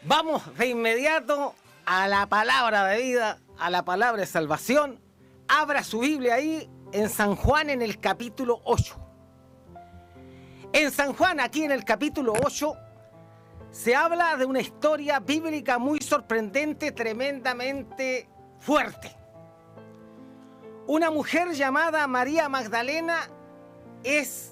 Vamos de inmediato a la palabra de vida, a la palabra de salvación. Abra su Biblia ahí en San Juan en el capítulo 8. En San Juan, aquí en el capítulo 8, se habla de una historia bíblica muy sorprendente, tremendamente fuerte. Una mujer llamada María Magdalena es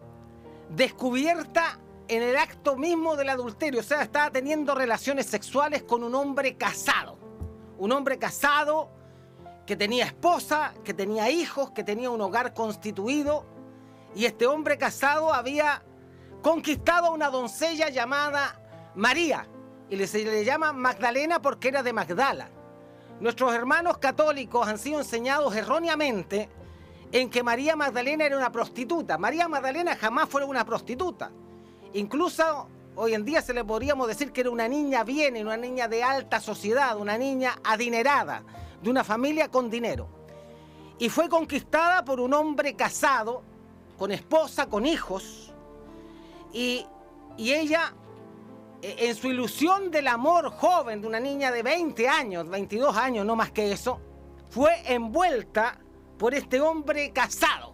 descubierta en el acto mismo del adulterio, o sea, estaba teniendo relaciones sexuales con un hombre casado. Un hombre casado que tenía esposa, que tenía hijos, que tenía un hogar constituido. Y este hombre casado había conquistado a una doncella llamada María. Y se le llama Magdalena porque era de Magdala. Nuestros hermanos católicos han sido enseñados erróneamente en que María Magdalena era una prostituta. María Magdalena jamás fue una prostituta. Incluso hoy en día se le podríamos decir que era una niña bien, una niña de alta sociedad, una niña adinerada, de una familia con dinero. Y fue conquistada por un hombre casado, con esposa, con hijos. Y ella, en su ilusión del amor joven de una niña de 20 años, 22 años, no más que eso, fue envuelta por este hombre casado.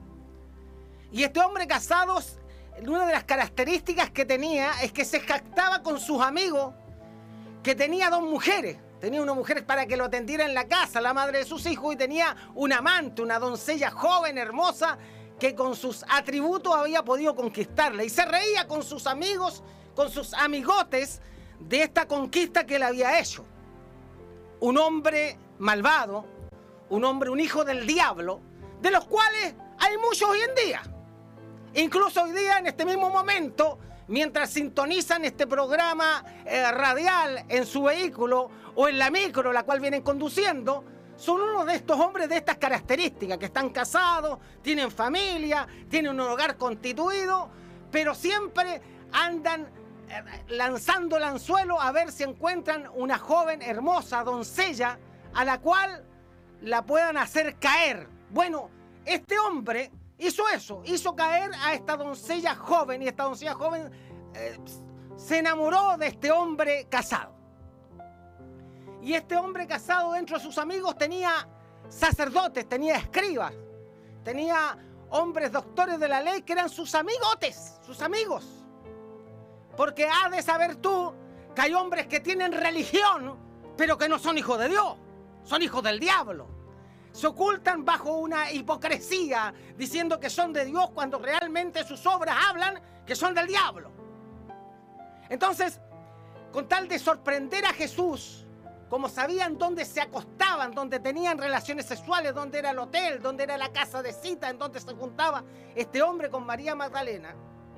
Y este hombre casado, una de las características que tenía es que se jactaba con sus amigos que tenía dos mujeres. Tenía una mujer para que lo atendiera en la casa, la madre de sus hijos, y tenía un amante, una doncella joven, hermosa, que con sus atributos había podido conquistarla. Y se reía con sus amigos, con sus amigotes, de esta conquista que él había hecho. Un hombre malvado, un hijo del diablo, de los cuales hay muchos hoy en día. Incluso hoy día, en este mismo momento, mientras sintonizan este programa radial en su vehículo o en la micro, la cual vienen conduciendo, son uno de estos hombres de estas características, que están casados, tienen familia, tienen un hogar constituido, pero siempre andan lanzando el anzuelo a ver si encuentran una joven hermosa doncella a la cual la puedan hacer caer. Bueno, este hombre hizo eso, hizo caer a esta doncella joven, y esta doncella joven se enamoró de este hombre casado. Y este hombre casado, dentro de sus amigos, tenía sacerdotes, tenía escribas, tenía hombres doctores de la ley que eran sus amigotes, sus amigos. Porque has de saber tú que hay hombres que tienen religión, pero que no son hijos de Dios, son hijos del diablo. Se ocultan bajo una hipocresía, diciendo que son de Dios cuando realmente sus obras hablan que son del diablo. Entonces, con tal de sorprender a Jesús, como sabían dónde se acostaban, dónde tenían relaciones sexuales, dónde era el hotel, dónde era la casa de cita, en donde se juntaba este hombre con María Magdalena,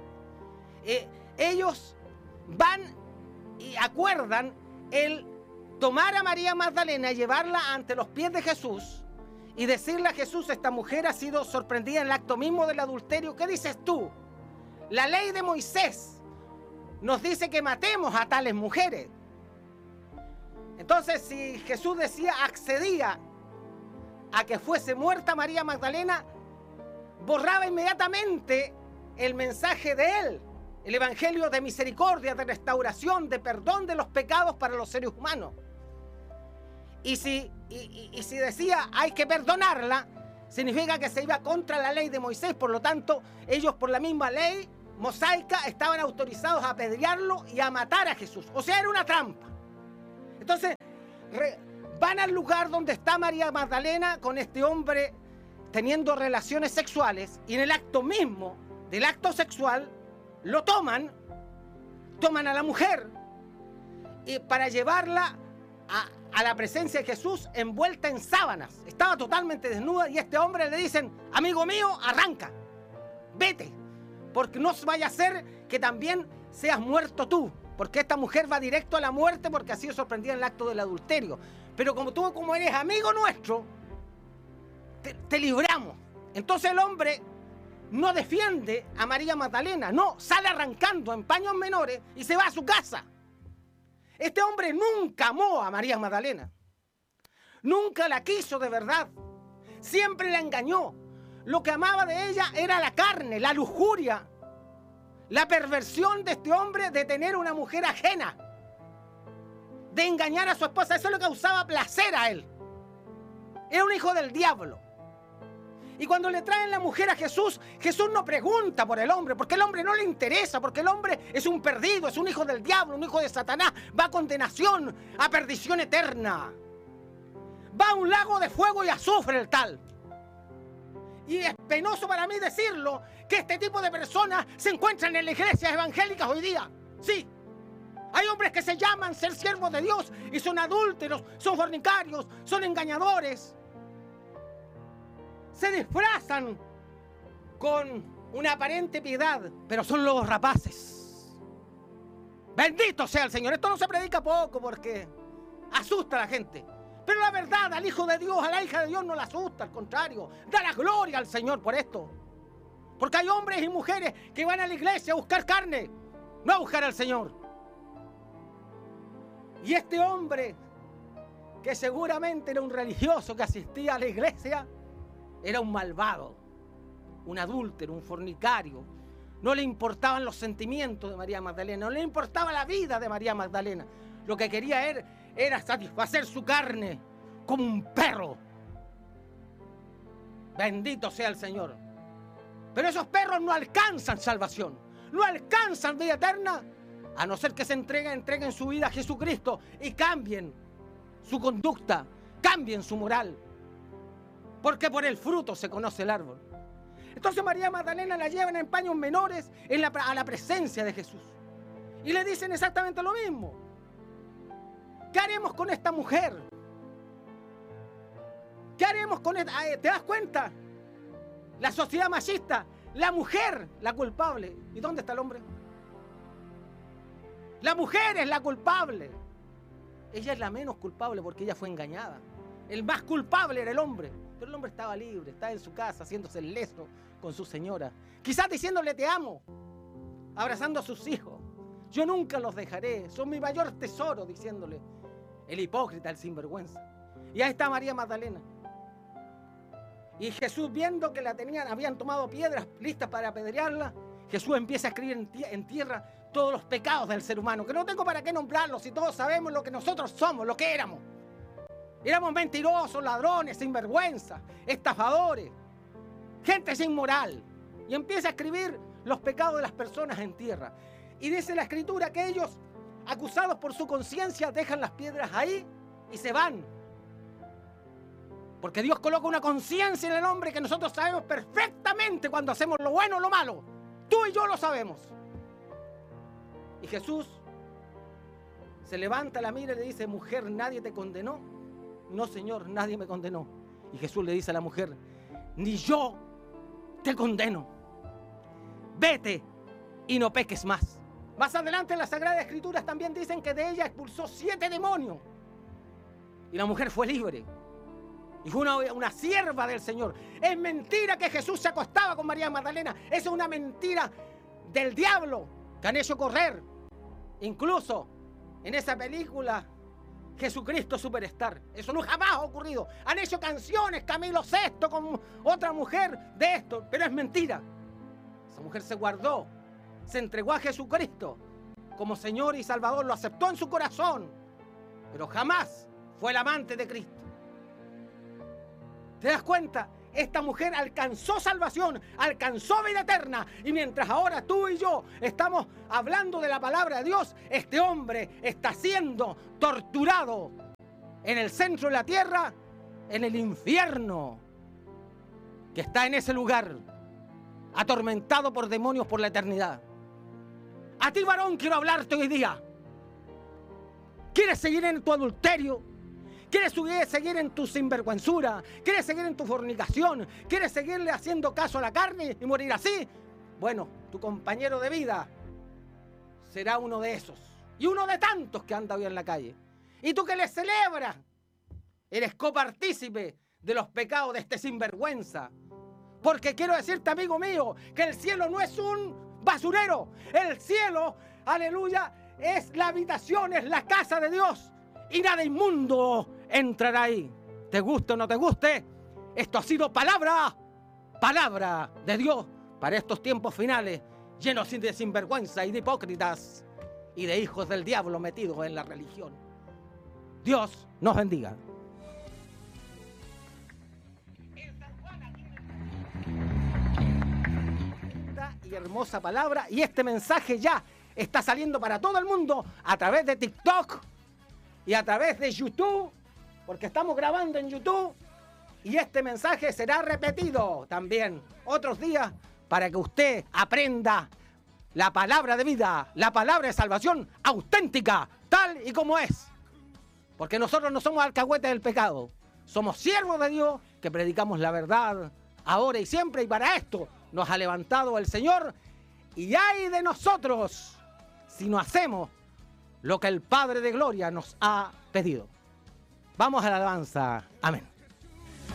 ellos van y acuerdan el tomar a María Magdalena y llevarla ante los pies de Jesús y decirle a Jesús: esta mujer ha sido sorprendida en el acto mismo del adulterio. ¿Qué dices tú? La ley de Moisés nos dice que matemos a tales mujeres. Entonces, si Jesús accedía a que fuese muerta María Magdalena, borraba inmediatamente el mensaje de él, el evangelio de misericordia, de restauración, de perdón de los pecados para los seres humanos. Y si decía hay que perdonarla, significa que se iba contra la ley de Moisés. Por lo tanto, ellos, por la misma ley mosaica, estaban autorizados a apedrearlo y a matar a Jesús. O sea, era una trampa. Entonces, van al lugar donde está María Magdalena con este hombre teniendo relaciones sexuales, y en el acto mismo del acto sexual lo toman a la mujer y para llevarla a la presencia de Jesús envuelta en sábanas. Estaba totalmente desnuda, y a este hombre le dicen: amigo mío, arranca, vete, porque no vaya a ser que también seas muerto tú, porque esta mujer va directo a la muerte porque ha sido sorprendida en el acto del adulterio. Pero como eres amigo nuestro, te libramos. Entonces el hombre no defiende a María Magdalena, no, sale arrancando en paños menores y se va a su casa. Este hombre nunca amó a María Magdalena, nunca la quiso de verdad, siempre la engañó. Lo que amaba de ella era la carne, la lujuria, la perversión de este hombre de tener una mujer ajena. de engañar a su esposa. Eso le causaba placer a él. Era un hijo del diablo. Y cuando le traen la mujer a Jesús, Jesús no pregunta por el hombre, porque el hombre no le interesa, porque el hombre es un perdido, es un hijo del diablo, un hijo de Satanás, va a condenación, a perdición eterna. Va a un lago de fuego y azufre el tal. Y es penoso para mí decirlo, que este tipo de personas se encuentran en las iglesias evangélicas hoy día. Sí, hay hombres que se llaman ser siervos de Dios y son adúlteros, son fornicarios, son engañadores. Se disfrazan con una aparente piedad, pero son lobos rapaces. Bendito sea el Señor. Esto no se predica poco porque asusta a la gente. Pero la verdad, al Hijo de Dios, a la hija de Dios no la asusta, al contrario. Da la gloria al Señor por esto. Porque hay hombres y mujeres que van a la iglesia a buscar carne, no a buscar al Señor. Y este hombre, que seguramente era un religioso que asistía a la iglesia, era un malvado, un adúltero, un fornicario. No le importaban los sentimientos de María Magdalena, no le importaba la vida de María Magdalena. Lo que quería era satisfacer su carne como un perro. Bendito sea el Señor. Pero esos perros no alcanzan salvación, no alcanzan vida eterna, a no ser que se entreguen su vida a Jesucristo y cambien su conducta, cambien su moral. Porque por el fruto se conoce el árbol. Entonces María Magdalena la llevan en paños menores a la presencia de Jesús. Y le dicen exactamente lo mismo. ¿Qué haremos con esta mujer? ¿Qué haremos con esta? ¿Te das cuenta? La sociedad machista, la mujer, la culpable. ¿Y dónde está el hombre? La mujer es la culpable. Ella es la menos culpable porque ella fue engañada. El más culpable era el hombre. Pero el hombre estaba libre, estaba en su casa haciéndose el leso con su señora. Quizás diciéndole te amo, abrazando a sus hijos. Yo nunca los dejaré, son mi mayor tesoro, diciéndole. El hipócrita, el sinvergüenza. Y ahí está María Magdalena. Y Jesús, viendo que habían tomado piedras listas para apedrearla, Jesús empieza a escribir en tierra todos los pecados del ser humano, que no tengo para qué nombrarlos si todos sabemos lo que nosotros somos, lo que éramos. Éramos mentirosos, ladrones, sinvergüenza, estafadores, gente sin moral. Y empieza a escribir los pecados de las personas en tierra. Y dice la Escritura que ellos, acusados por su conciencia, dejan las piedras ahí y se van. Porque Dios coloca una conciencia en el hombre que nosotros sabemos perfectamente cuando hacemos lo bueno o lo malo. Tú y yo lo sabemos. Y Jesús se levanta, la mira y le dice, mujer, ¿nadie te condenó? No, Señor, nadie me condenó. Y Jesús le dice a la mujer, ni yo te condeno. Vete y no peques más. Más adelante en las Sagradas Escrituras también dicen que de ella expulsó 7 demonios. Y la mujer fue libre. Y fue una sierva del Señor. Es mentira que Jesús se acostaba con María Magdalena. Esa es una mentira del diablo que han hecho correr. Incluso en esa película Jesucristo Superstar. Eso no jamás ha ocurrido. Han hecho canciones Camilo VI con otra mujer de esto, pero es mentira. Esa mujer se guardó, se entregó a Jesucristo como Señor y Salvador, lo aceptó en su corazón, pero jamás fue el amante de Cristo. ¿Te das cuenta? Esta mujer alcanzó salvación, alcanzó vida eterna. Y mientras ahora tú y yo estamos hablando de la palabra de Dios, este hombre está siendo torturado en el centro de la tierra, en el infierno, que está en ese lugar, atormentado por demonios por la eternidad. A ti, varón, quiero hablarte hoy día. ¿Quieres seguir en tu adulterio? ¿Quieres seguir en tu sinvergüenzura? ¿Quieres seguir en tu fornicación? ¿Quieres seguirle haciendo caso a la carne y morir así? Bueno, tu compañero de vida será uno de esos. Y uno de tantos que anda hoy en la calle. Y tú que le celebras, eres copartícipe de los pecados de este sinvergüenza. Porque quiero decirte, amigo mío, que el cielo no es un basurero. El cielo, aleluya, es la habitación, es la casa de Dios. Y nada inmundo entrará ahí. Te guste o no te guste, esto ha sido palabra de Dios para estos tiempos finales, llenos de sinvergüenza y de hipócritas y de hijos del diablo metidos en la religión. Dios nos bendiga. Y hermosa palabra, y este mensaje ya está saliendo para todo el mundo a través de TikTok y a través de YouTube, porque estamos grabando en YouTube, y este mensaje será repetido también otros días para que usted aprenda la palabra de vida, la palabra de salvación auténtica, tal y como es. Porque nosotros no somos alcahuetes del pecado, somos siervos de Dios que predicamos la verdad ahora y siempre, y para esto nos ha levantado el Señor, y ay de nosotros si no hacemos lo que el Padre de Gloria nos ha pedido. Vamos a la alabanza. Amén.